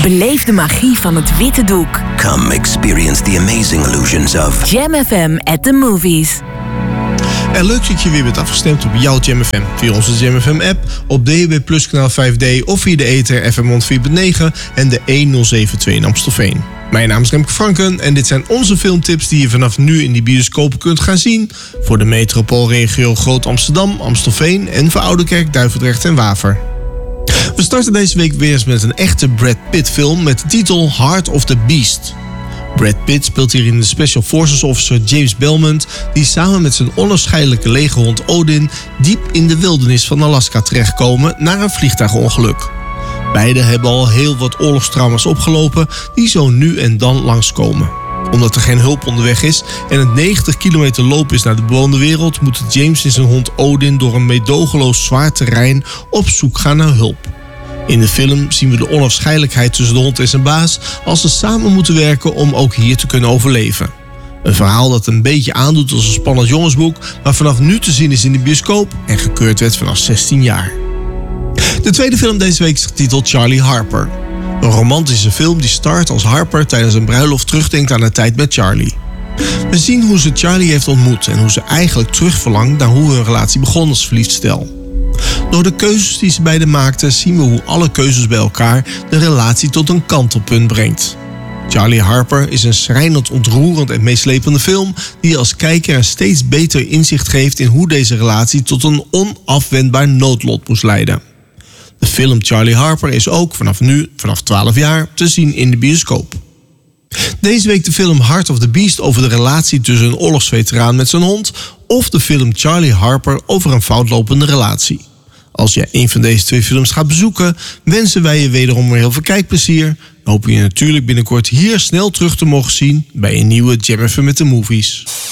Beleef de magie van het witte doek. Come experience the amazing illusions of Jam FM at the movies. En leuk dat je weer bent afgestemd op jouw Jam FM. Via onze Jam FM app, op DHB Plus kanaal 5D of via de ether FM 104.9 en de 1072 in Amstelveen. Mijn naam is Remke Franken en dit zijn onze filmtips die je vanaf nu in die bioscopen kunt gaan zien voor de metropoolregio Groot Amsterdam, Amstelveen en voor Ouderkerk, Duivendrecht en Waver. We starten deze week weer eens met een echte Brad Pitt film met de titel Heart of the Beast. Brad Pitt speelt hierin de Special Forces officer James Belmont, die samen met zijn onafscheidelijke legerhond Odin diep in de wildernis van Alaska terechtkomen na een vliegtuigongeluk. Beiden hebben al heel wat oorlogstrauma's opgelopen die zo nu en dan langskomen. Omdat er geen hulp onderweg is en het 90 kilometer loop is naar de bewoonde wereld, moeten James en zijn hond Odin door een meedogenloos zwaar terrein op zoek gaan naar hulp. In de film zien we de onafscheidelijkheid tussen de hond en zijn baas als ze samen moeten werken om ook hier te kunnen overleven. Een verhaal dat een beetje aandoet als een spannend jongensboek, maar vanaf nu te zien is in de bioscoop en gekeurd werd vanaf 16 jaar. De tweede film deze week is getiteld Charlie Harper. Een romantische film die start als Harper tijdens een bruiloft terugdenkt aan de tijd met Charlie. We zien hoe ze Charlie heeft ontmoet en hoe ze eigenlijk terugverlangt naar hoe hun relatie begon als verliefd stel. Door de keuzes die ze beiden maakten zien we hoe alle keuzes bij elkaar de relatie tot een kantelpunt brengt. Charlie Harper is een schrijnend, ontroerend en meeslepende film die je als kijker een steeds beter inzicht geeft in hoe deze relatie tot een onafwendbaar noodlot moest leiden. De film Charlie Harper is ook vanaf 12 jaar, te zien in de bioscoop. Deze week de film Heart of the Beast over de relatie tussen een oorlogsveteraan met zijn hond of de film Charlie Harper over een foutlopende relatie. Als je een van deze twee films gaat bezoeken, wensen wij je wederom weer heel veel kijkplezier en hopen je natuurlijk binnenkort hier snel terug te mogen zien bij een nieuwe Jam FM met de Movies.